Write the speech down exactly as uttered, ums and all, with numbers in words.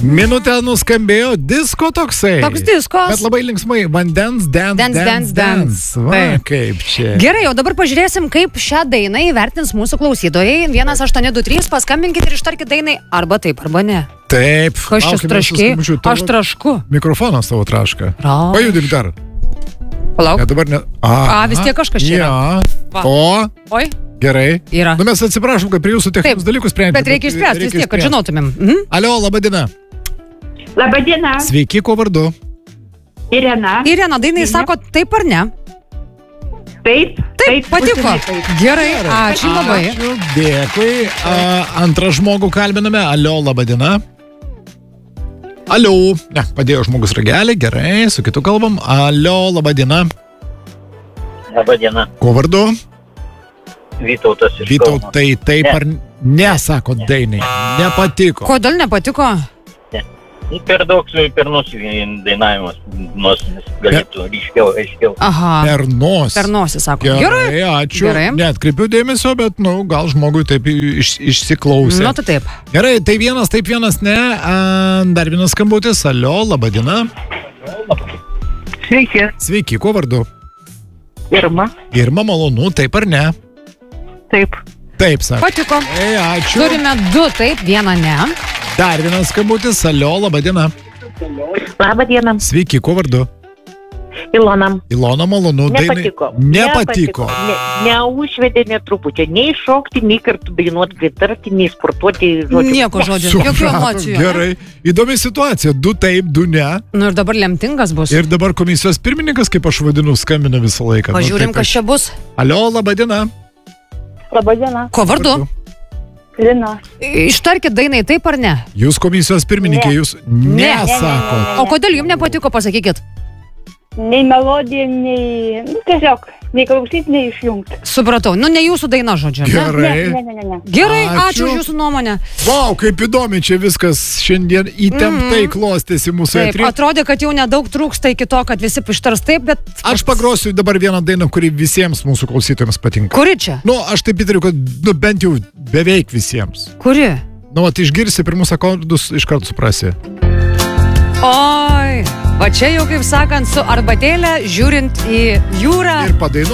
Minutė nuskambėjo disko toksai. Toks diskos. Bet labai linksmai. Vandens, dance, Dance, dance, dance. Va, Taip. kaip čia. Gerai, o dabar pažiūrėsim, kaip šią dainą įvertins mūsų klausytojai. vienas aštuoni du trys, paskambinkit ir ištarkit dainai arba taip, arba ne. Taip. Kas čia traškiai? Aš trašku. Mikrofonas tavo traška. Ra. Pajudink dar. Palauk. Ne, dabar ne. A, A, vis tiek kažkas čia yra. Ja. O. Oi. Gerai. Yra. Nu, mes atsiprašom, kad prie jūsų techninius dalykus sprendžiame. Bet reikia išspręsti vis tiek, kad žinotumėm. Mhm. Alio, laba diena. Labą dieną. Sveiki, kuo vardu? Irena. Irena, dainai sako taip ar ne? Taip. Taip, patiko. Taip. Gerai, ačiū labai. Ačiū, dėkui. A, antrą žmogų kalbiname. Alio, laba diena. Alio. Ne, padėjo žmogus ragelį. Gerai, su kitu kalbam. Alio, laba diena. Labą dieną. Kuo vardu? Vytautas iš Kauno. Vytautai, taip Ne. ar ne, sako dainai. Nepatiko. Kodėl nepatiko? Nu, per daug per nosį dainavimas, nosinis galėtų ryškiau, aiškiau. Aha. Per nosį. Per nosį, sako. Gerai, ačiū. Gerai. Neatkreipiu dėmesio, bet, nu, gal žmogui taip iš, išsiklausė. Nu, tai taip. Gerai, tai vienas, taip vienas, ne. A, dar vienas skambutis. Alio, laba diena. Sveiki. Sveiki, kuo vardu? Irma. Irma, malonu, taip ar ne? Taip. Taip, sako. Patiko. Ei, ačiū. Turime du taip, vieną ne. Dar vienas skambutis. Alio, laba diena. Labą dieną. Sveiki, kuo vardu? Ilona. Ilona, malonu. Nepatiko. Dainai... Nepatiko. Ne, neužvedė netruputį. Nei šokti, nei kartu dainuoti, pritarti, nei sportuoti. Žodžiu. Nieko žodžio, jokių Supratom, emocijų. Gerai. Įdomi situacija. Du taip, du ne. Nu ir dabar lemtingas bus. Ir dabar komisijos pirmininkas, kaip aš vadinu, skambina visą laiką. Pažiūrim, nu, kas čia bus. Alio, laba diena. Labą dieną. Ko vardu? Lina. Ištarkit dainai taip ar ne? Jūs komisijos pirmininkė, Ne. jūs nesakot. O kodėl jums nepatiko, pasakykit? Nei melodija, nei... Nu, tiesiog, nei klausyti, nei išjungti. Supratau. Nu, ne jūsų daina, žodžiu. Ne? Gerai. Ne, ne, ne, ne. Gerai, ačiū Ačiū. už jūsų nuomonę. Vau, kaip įdomi čia viskas šiandien įtemptai klostėsi mūsų Taip, eteryje. atrodė, kad jau nedaug trūksta iki to, kad visi ištars taip, bet... Aš pagrosiu dabar vieną dainą, kuri visiems mūsų klausytojams patinka. Kuri čia? Nu, aš taip įtariu, kad nu, bent jau beveik visiems. Kuri? Nu, vat išgirsi pirmus akordus, iškart suprasi. Oi, va čia jau, kaip sakant, su arbatėlė, žiūrint į jūrą. Ir padainuosi.